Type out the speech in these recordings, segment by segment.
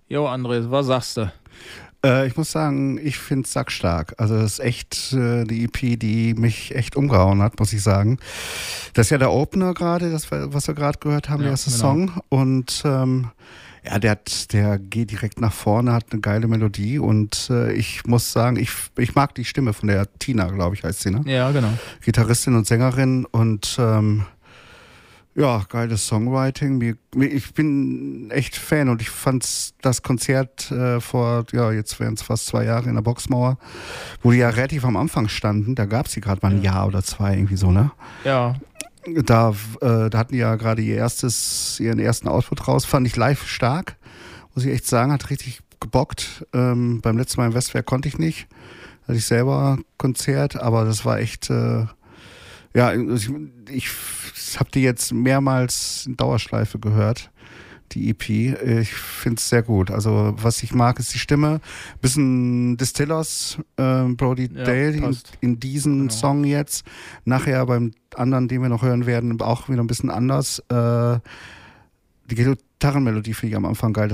Jo, Andres, was sagst du? Ich muss sagen, ich finde es sackstark. Also das ist echt die EP, die mich echt umgehauen hat, muss ich sagen. Das ist ja der Opener gerade, was wir gerade gehört haben, der Ja, erste genau. Song. Und ja, der geht direkt nach vorne, hat eine geile Melodie. Und ich muss sagen, ich mag die Stimme von der Tina, glaube ich, heißt sie, ne? Ja, genau. Gitarristin und Sängerin. Und ja, geiles Songwriting. Ich bin echt Fan und ich fand das Konzert vor, ja, jetzt wären es fast 2 Jahre in der Boxmauer, wo die ja relativ am Anfang standen. Da gab es die gerade mal ein Ja. Jahr oder zwei, irgendwie so, ne? Ja, Da hatten die ja gerade ihren ersten Output raus. Fand ich live stark, muss ich echt sagen. Hat richtig gebockt. Beim letzten Mal im Westwerk konnte ich nicht. Hatte ich selber Konzert, aber das war echt. Ja, ich habe die jetzt mehrmals in Dauerschleife gehört, die EP. Ich finde es sehr gut. Also was ich mag, ist die Stimme. Bisschen Distillers, Brody ja, Dale passt. in diesen Genau. Song jetzt. Nachher beim anderen, den wir noch hören werden, auch wieder ein bisschen anders. Die Gitarrenmelodie finde ich am Anfang geil.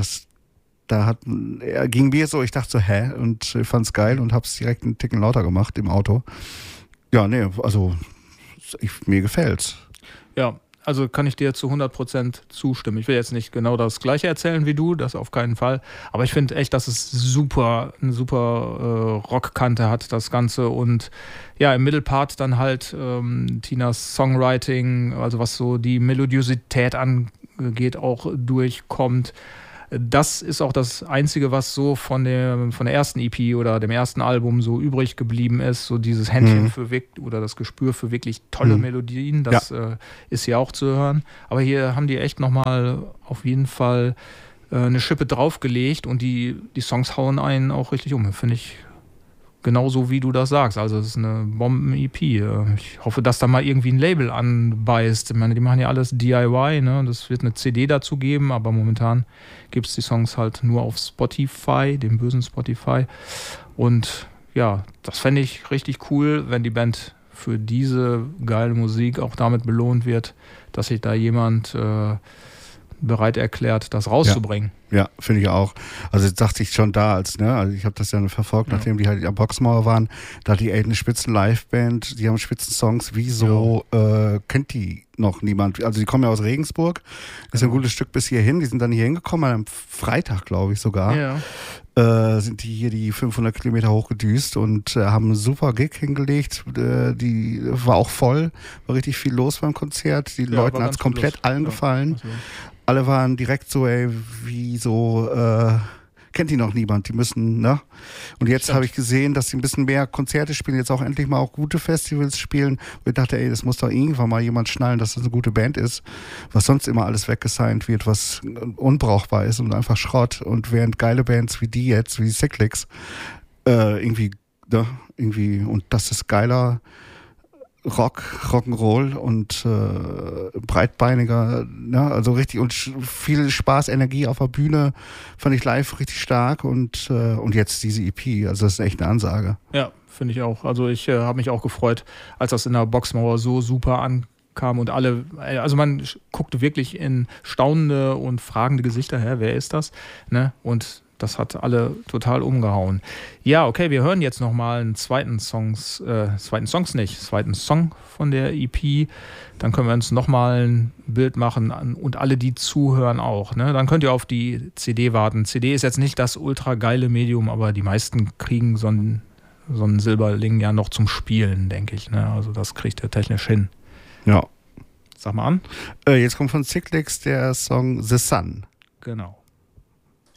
Ging mir so, ich dachte so, hä? Und ich fand es geil und habe es direkt einen Ticken lauter gemacht im Auto. Ja, nee, also mir gefällt's. Ja, also kann ich dir zu 100% zustimmen. Ich will jetzt nicht genau das Gleiche erzählen wie du, das auf keinen Fall. Aber ich finde echt, dass es eine super Rockkante hat, das Ganze. Und ja, im Mittelpart dann halt Tinas Songwriting, also was so die Melodiosität angeht, auch durchkommt. Das ist auch das Einzige, was so von der ersten EP oder dem ersten Album so übrig geblieben ist. So dieses Händchen für oder das Gespür für wirklich tolle Melodien. Das ist hier auch zu hören. Aber hier haben die echt nochmal auf jeden Fall eine Schippe draufgelegt und die Songs hauen einen auch richtig um. Finde ich genauso, wie du das sagst. Also es ist eine Bomben-EP. Ich hoffe, dass da mal irgendwie ein Label anbeißt. Ich meine, die machen ja alles DIY, ne? Das wird eine CD dazu geben, aber momentan gibt es die Songs halt nur auf Spotify, dem bösen Spotify. Und ja, das fände ich richtig cool, wenn die Band für diese geile Musik auch damit belohnt wird, dass sich da jemand bereit erklärt, das rauszubringen. Ja, finde ich auch. Also jetzt dachte ich schon da, also ich habe das ja verfolgt, nachdem die halt am Boxmauer waren, da hat die echt eine Spitzen-Liveband, die haben Spitzen-Songs, wieso kennt die noch niemand? Also die kommen ja aus Regensburg, das ist ein gutes Stück bis hierhin, die sind dann hier hingekommen, am Freitag, glaube ich sogar, sind die hier die 500 Kilometer hochgedüst und haben einen super Gig hingelegt, die war auch voll, war richtig viel los beim Konzert, die Leuten hat es komplett allen gefallen. Alle waren direkt so, ey, wieso kennt die noch niemand? Die müssen, ne? Und jetzt habe ich gesehen, dass sie ein bisschen mehr Konzerte spielen, jetzt auch endlich mal auch gute Festivals spielen. Und ich dachte, ey, das muss doch irgendwann mal jemand schnallen, dass das eine gute Band ist, was sonst immer alles weggesigned wird, was unbrauchbar ist und einfach Schrott. Und während geile Bands wie die jetzt, wie Cyclics, irgendwie, und das ist geiler Rock'n'Roll und breitbeiniger, ne? Also richtig und viel Spaß, Energie auf der Bühne, fand ich live richtig stark und jetzt diese EP, also das ist echt eine Ansage. Ja, finde ich auch. Also ich habe mich auch gefreut, als das in der Boxmauer so super ankam und alle, also man guckte wirklich in staunende und fragende Gesichter, wer ist das? Ne? Und das hat alle total umgehauen. Ja, okay, wir hören jetzt nochmal einen zweiten Song von der EP. Dann können wir uns nochmal ein Bild machen und alle, die zuhören, auch. Ne? Dann könnt ihr auf die CD warten. CD ist jetzt nicht das ultra geile Medium, aber die meisten kriegen so einen Silberling ja noch zum Spielen, denke ich. Ne? Also das kriegt er technisch hin. Ja. Sag mal an. Jetzt kommt von Cyclics der Song The Sun. Genau.